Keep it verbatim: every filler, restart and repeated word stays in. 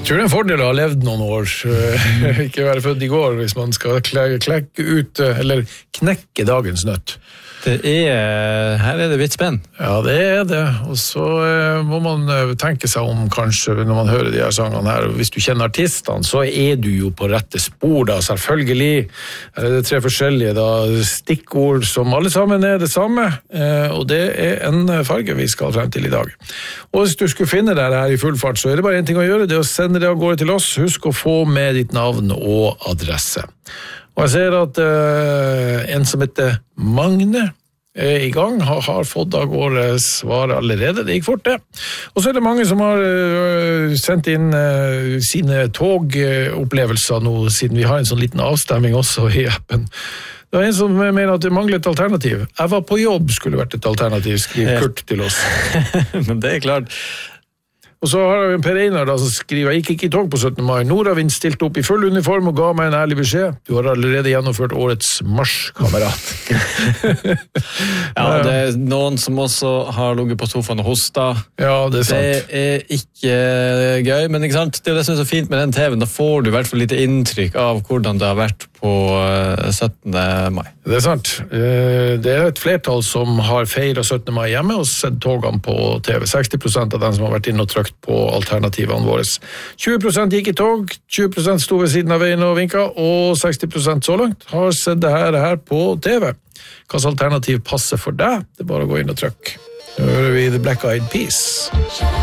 Jeg tror det er en fordel å ha levd noen år, ikke være født i går hvis man skal klekke ut, eller knekke dagens nøtt. Det er, her er det vidt spenn. Ja, det er det. Og så eh, må man tenke seg om kanskje når man hører de her sangene her. Hvis du kjenner artistene, så er du jo på rette spor da, selvfølgelig. Her er det tre forskjellige da, stikkord som alle sammen er det samme. Eh, og det er en farge vi skal frem til i dag. Og hvis du skulle finne deg her i full fart, så er det bare en ting å gjøre, det er å sende det av gårde til oss. Husk å få med ditt navn og adresse. Og jeg ser at uh, en som heter Magne er i gang, har, har fått av gårde svar allerede, det gikk fort det. Og så er det mange som har uh, sendt inn uh, sine togopplevelser nå, siden vi har en sånn liten avstemming også i appen. Det var en som mener at det mangler et alternativ. Jeg var på jobb skulle vært et alternativ, skriver Kurt til oss. Men det er klart. Og så har vi en Per Einar da, som skriver, jeg gikk ikke i tog på syttende mai. Nordavind stilte opp i full uniform og ga meg en ærlig beskjed. Du har allerede gjennomført årets marsj, kamerat. Ja, det er noen som også har ligget på sofaen og hostet. Ja, det er sant. Det er ikke gøy, men ikke sant? Det er det som er så fint med den T V-en. Da får du i hvert fall litt inntrykk av hvordan det har vært på syttende mai. Det er sant. Det er et flertall som har feiret syttende mai hjemme og sett togene på T V. seksti prosent av dem som har vært inne og trykt på alternativene våre. tjue prosent gikk i tog, tjue prosent sto ved siden av veien og vinket, og seksti prosent så langt har sett det her, her på T V. Hvilket alternativ passer for deg? Det er bare å gå inn og trykke. Nå hører vi The Black Eyed Peas.